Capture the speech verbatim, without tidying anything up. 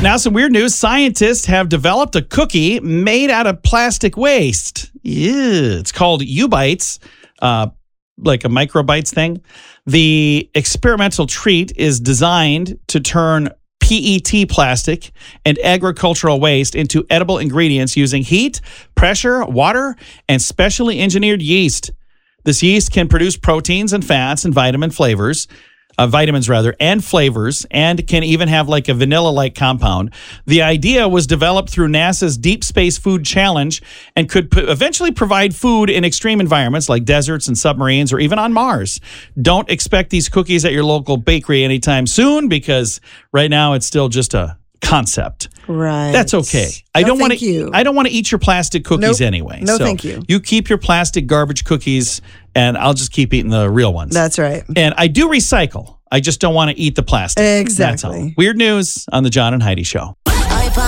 Now, some weird news. Scientists have developed a cookie made out of plastic waste. Ew. It's called U-Bites, uh, like a microbites thing. The experimental treat is designed to turn P E T plastic and agricultural waste into edible ingredients using heat, pressure, water, and specially engineered yeast. This yeast can produce proteins and fats and vitamin flavors, uh, vitamins rather, and flavors, and can even have like a vanilla-like compound. The idea was developed through NASA's Deep Space Food Challenge and could p- eventually provide food in extreme environments like deserts and submarines or even on Mars. Don't expect these cookies at your local bakery anytime soon because right now it's still just a concept. Right. That's okay. I No, don't want thank to. you. I don't want to eat your plastic cookies Nope. anyway. No, so thank you. You keep your plastic garbage cookies, and I'll just keep eating the real ones. That's right. And I do recycle. I just don't want to eat the plastic. That's all. Exactly. Weird news on the John and Heidi Show.